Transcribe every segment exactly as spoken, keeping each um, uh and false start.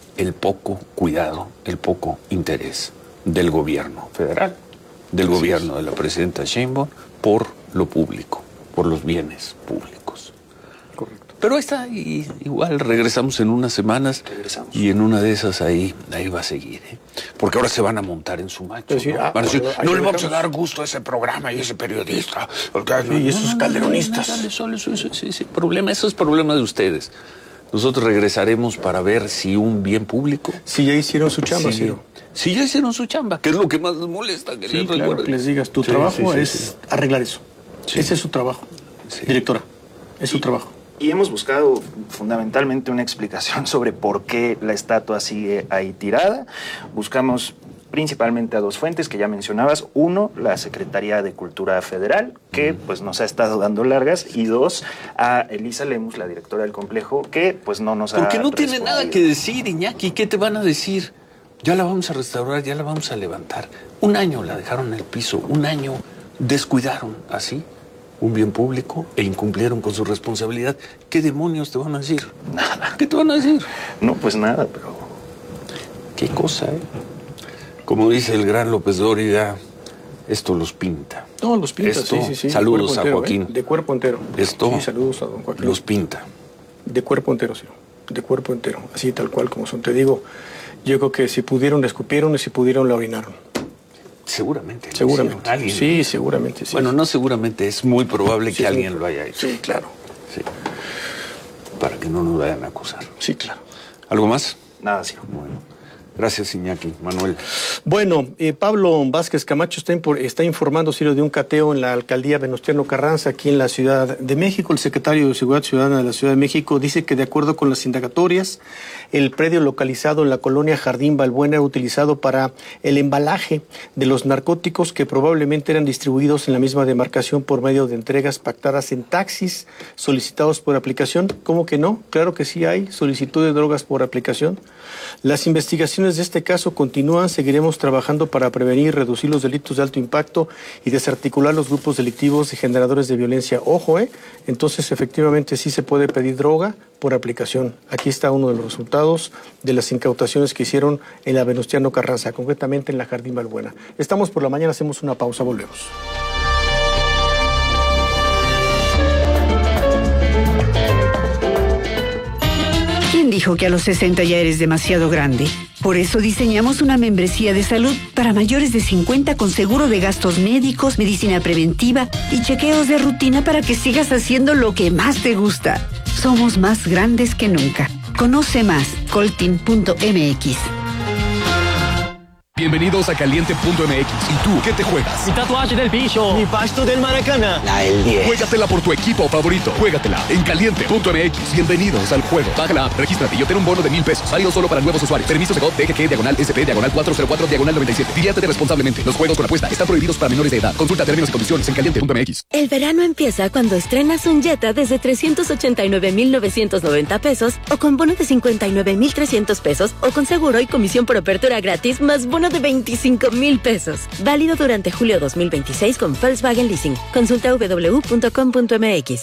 el poco cuidado, el poco interés del gobierno federal, del Así gobierno es. de la presidenta Sheinbaum por lo público, por los bienes públicos. Correcto. Pero está, y, igual regresamos en unas semanas regresamos. y en una de esas ahí, ahí va a seguir, ¿eh? Porque ahora se van a montar en su macho, decir, ¿no? ah, Van a decir, no, no le vamos a dar gusto a ese programa y a ese periodista. Porque, sí, y esos no, no, calderonistas. No, no, no, solo, eso, eso, eso, ese problema, eso es problema de ustedes. Nosotros regresaremos para ver si un bien público... Si ya hicieron su chamba, sí, Ciro. Si ya hicieron su chamba, que es lo que más les molesta. Que sí, les claro, recuerden. que les digas, tu sí, trabajo sí, sí, es sí. arreglar eso. Sí. Ese es su trabajo. Sí. Directora, es su y, trabajo. Y hemos buscado fundamentalmente una explicación sobre por qué la estatua sigue ahí tirada. Buscamos principalmente a dos fuentes que ya mencionabas. Uno, la Secretaría de Cultura Federal, que pues nos ha estado dando largas. Y dos, a Elisa Lemus, la directora del complejo, que pues no nos ha Porque no tiene respondido. nada que decir, Iñaki. ¿Qué te van a decir? Ya la vamos a restaurar, ya la vamos a levantar. Un año la dejaron en el piso, un año descuidaron así un bien público e incumplieron con su responsabilidad. ¿Qué demonios te van a decir? Nada. ¿Qué te van a decir? No, pues nada, pero... Qué cosa, ¿eh? Como dice el gran López Dóriga, esto los pinta. No, los pinta, esto, sí, sí, sí. Saludos entero, a Joaquín. ¿eh? De cuerpo entero. Esto sí, saludos a don Joaquín. los pinta. De cuerpo entero, sí. De cuerpo entero. Así tal cual como son. Te digo, yo creo que si pudieron, la escupieron y si pudieron, la orinaron. Seguramente. Seguramente. ¿Alguien? Sí, seguramente, sí. Bueno, no seguramente, es muy probable sí, que sí. alguien lo haya hecho. Sí, claro. Sí. Para que no nos vayan a acusar. Sí, claro. ¿Algo más? Nada, sí. Bueno. Gracias, Iñaki. Manuel. Bueno, eh, Pablo Vázquez Camacho está, impor, está informando, Ciro, de un cateo en la alcaldía Venustiano Carranza, aquí en la Ciudad de México. El secretario de Seguridad Ciudadana de la Ciudad de México dice que, de acuerdo con las indagatorias, el predio localizado en la colonia Jardín Balbuena era utilizado para el embalaje de los narcóticos que probablemente eran distribuidos en la misma demarcación por medio de entregas pactadas en taxis solicitados por aplicación. ¿Cómo que no? Claro que sí hay solicitud de drogas por aplicación. Las investigaciones de este caso continúan. Seguiremos trabajando para prevenir y reducir los delitos de alto impacto y desarticular los grupos delictivos y generadores de violencia. Ojo, ¿eh? Entonces, efectivamente, sí se puede pedir droga por aplicación. Aquí está uno de los resultados de las incautaciones que hicieron en la Venustiano Carranza, concretamente en la Jardín Balbuena. Estamos por la mañana, hacemos una pausa, volvemos. ¿Quién dijo que a los sesenta ya eres demasiado grande? Por eso diseñamos una membresía de salud para mayores de cincuenta con seguro de gastos médicos, medicina preventiva y chequeos de rutina para que sigas haciendo lo que más te gusta. Somos más grandes que nunca. Conoce más, coltin punto m x. Bienvenidos a Caliente punto m x. ¿Y tú qué te juegas? Mi tatuaje del bicho. Mi pasto del Maracaná. La del diez. Juégatela por tu equipo favorito. Juégatela en Caliente punto m x. Bienvenidos al juego. Baja la app, regístrate y obtén un bono de mil pesos. Válido solo para nuevos usuarios. Permiso de D G G, diagonal S P, diagonal cuatro cero cuatro, diagonal noventa y siete. Diviértete responsablemente. Los juegos con apuesta están prohibidos para menores de edad. Consulta términos y condiciones en Caliente punto m x. El verano empieza cuando estrenas un Jetta desde trescientos ochenta y nueve mil novecientos noventa pesos o con bono de cincuenta y nueve mil trescientos pesos o con seguro y comisión por apertura gratis más bono de veinticinco mil pesos. Válido durante julio dos mil veintiséis con Volkswagen Leasing. Consulta w w w punto com punto m x.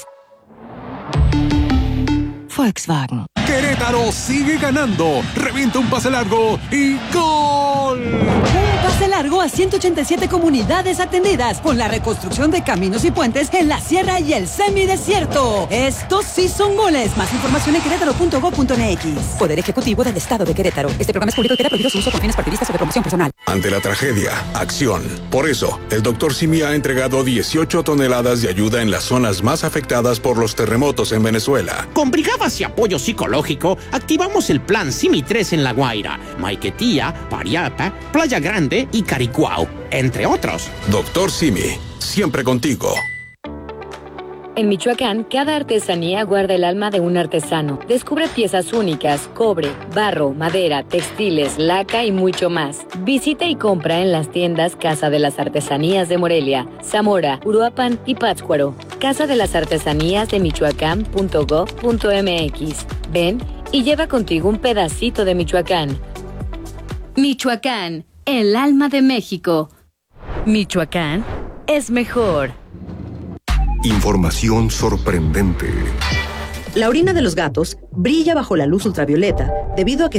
Volkswagen. Querétaro sigue ganando. Revienta un pase largo y ¡gol! Un pase largo a ciento ochenta y siete comunidades atendidas con la reconstrucción de caminos y puentes en la sierra y el semidesierto. Estos sí son goles. Más información en querétaro punto gob punto m x. Poder Ejecutivo del Estado de Querétaro. Este programa es público y queda prohibido su uso con fines partidistas o de promoción personal. Ante la tragedia, acción. Por eso, el doctor Simi ha entregado dieciocho toneladas de ayuda en las zonas más afectadas por los terremotos en Venezuela. Con brigadas y apoyo psicológico, activamos el plan Simi tres en La Guaira, Maiquetía, Pariapa, Playa Grande y Caricuao, entre otros. Doctor Simi, siempre contigo. En Michoacán, cada artesanía guarda el alma de un artesano. Descubre piezas únicas, cobre, barro, madera, textiles, laca y mucho más. Visita y compra en las tiendas Casa de las Artesanías de Morelia, Zamora, Uruapan y Pátzcuaro. Casa de las Artesanías de Michoacán punto gob punto m x. Ven y lleva contigo un pedacito de Michoacán. Michoacán, el alma de México. Michoacán es mejor. Información sorprendente. La orina de los gatos brilla bajo la luz ultravioleta debido a que